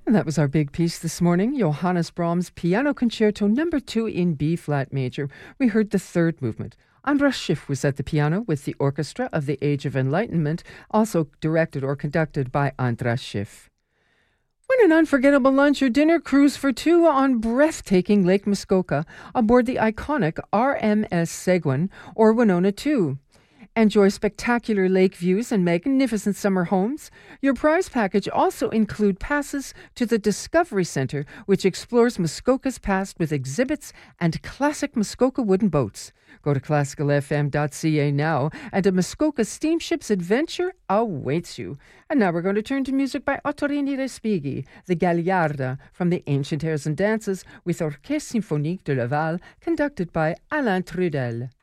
And that was our big piece this morning, Johannes Brahms' Piano Concerto No. 2 in B-flat major. We heard the third movement. Andras Schiff was at the piano with the Orchestra of the Age of Enlightenment, also directed or conducted by Andras Schiff. Win an unforgettable lunch or dinner cruise for two on breathtaking Lake Muskoka aboard the iconic RMS Seguin or Winona 2. Enjoy spectacular lake views and magnificent summer homes. Your prize package also include passes to the Discovery Center, which explores Muskoka's past with exhibits and classic Muskoka wooden boats. Go to classicalfm.ca now, and a Muskoka steamship's adventure awaits you. And now we're going to turn to music by Ottorino Respighi, the Gagliarda from the Ancient Airs and Dances with Orchestre Symphonique de Laval, conducted by Alain Trudel.